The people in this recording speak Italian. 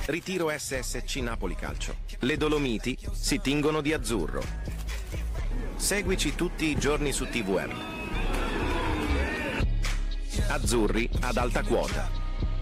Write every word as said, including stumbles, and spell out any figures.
Ritiro S S C Napoli Calcio. Le Dolomiti si tingono di azzurro. Seguici tutti i giorni su T V R. Azzurri ad alta quota.